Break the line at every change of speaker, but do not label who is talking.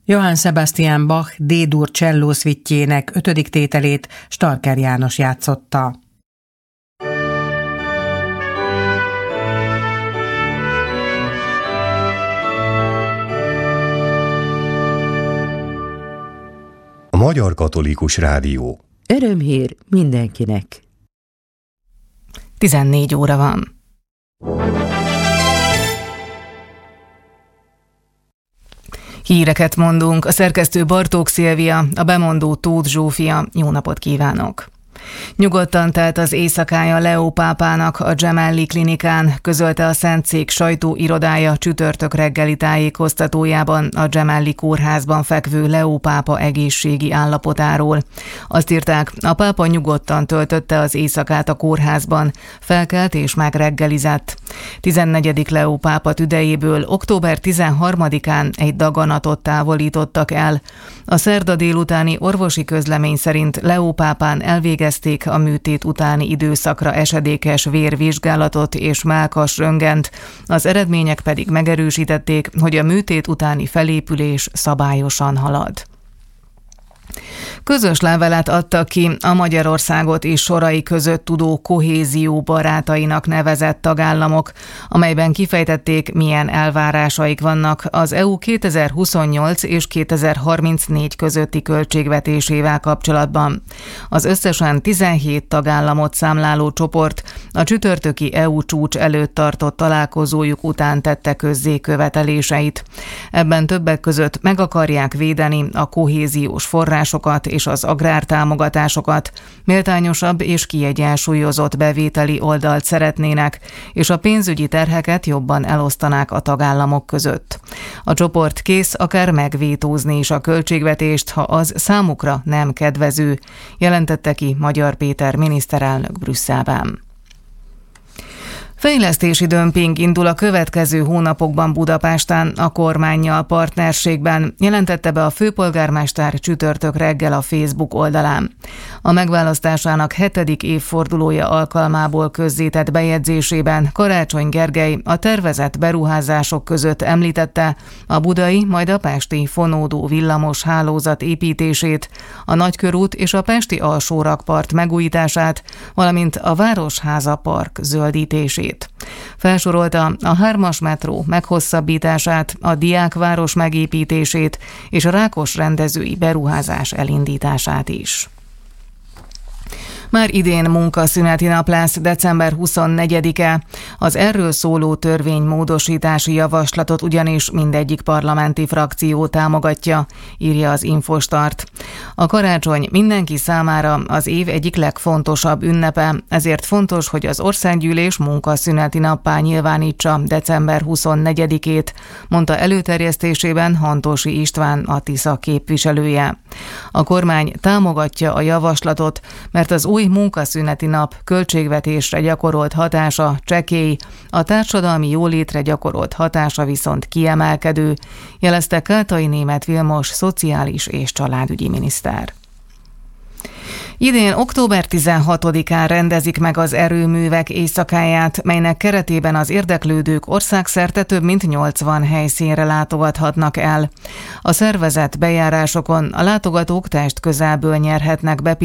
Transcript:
Johann Sebastian Bach D-dur cselló szvittyének 5. tételét Starker János játszotta.
A Magyar Katolikus Rádió.
Örömhír mindenkinek.
14 óra van. Híreket mondunk, a szerkesztő Bartók Szilvia, a bemondó Tóth Zsófia. Jó napot kívánok! Nyugodtan telt az éjszakája Leó pápának a Gemelli klinikán, közölte a Szentszék sajtóirodája csütörtök reggeli tájékoztatójában a Gemelli kórházban fekvő Leó pápa egészségi állapotáról. Azt írták, a pápa nyugodtan töltötte az éjszakát a kórházban, felkelt és megreggelizett. 14. Leó pápa tüdejéből október 13-án egy daganatot távolítottak el. A szerda délutáni orvosi közlemény szerint Leó pápán elvégezték a műtét utáni időszakra esedékes vérvizsgálatot és mellkas röntgent, az eredmények pedig megerősítették, hogy a műtét utáni felépülés szabályosan halad. Közös levelet adtak ki a Magyarországot és sorai között tudó kohézió barátainak nevezett tagállamok, amelyben kifejtették, milyen elvárásaik vannak az EU 2028 és 2034 közötti költségvetésével kapcsolatban. Az összesen 17 tagállamot számláló csoport a csütörtöki EU csúcs előtt tartott találkozójuk után tette közzé követeléseit. Ebben többek között meg akarják védeni a kohéziós forrásokat és az agrártámogatásokat, méltányosabb és kiegyensúlyozott bevételi oldalt szeretnének, és a pénzügyi terheket jobban elosztanák a tagállamok között. A csoport kész akár megvétózni is a költségvetést, ha az számukra nem kedvező, jelentette ki Magyar Péter miniszterelnök Brüsszelben. Fejlesztési dömping indul a következő hónapokban Budapesten, a kormánnyal partnerségben, jelentette be a főpolgármester csütörtök reggel a Facebook oldalán. A megválasztásának 7. évfordulója alkalmából közzétett bejegyzésében Karácsony Gergely a tervezett beruházások között említette a budai, majd a pesti fonódó villamos hálózat építését, a Nagykörút és a pesti alsórakpart megújítását, valamint a Városháza Park zöldítését. Felsorolta a 3-as metró meghosszabbítását, a Diákváros megépítését és a Rákos rendezői beruházás elindítását is. Már idén munkaszüneti nap lesz, december 24-e. Az erről szóló törvénymódosítási javaslatot ugyanis mindegyik parlamenti frakció támogatja, írja az Infostart. A karácsony mindenki számára az év egyik legfontosabb ünnepe, ezért fontos, hogy az országgyűlés munkaszüneti nappá nyilvánítsa december 24-ét, mondta előterjesztésében Hantosi István, a Tisza képviselője. A kormány támogatja a javaslatot, mert az új munkaszüneti nap költségvetésre gyakorolt hatása csekély, a társadalmi jólétre gyakorolt hatása viszont kiemelkedő, jelezte Kátai Németh Vilmos szociális és családügyi miniszter. Idén október 16-án rendezik meg az erőművek éjszakáját, melynek keretében az érdeklődők országszerte több mint 80 helyszínre látogathatnak el. A szervezett bejárásokon a látogatók testközelből nyerhetnek be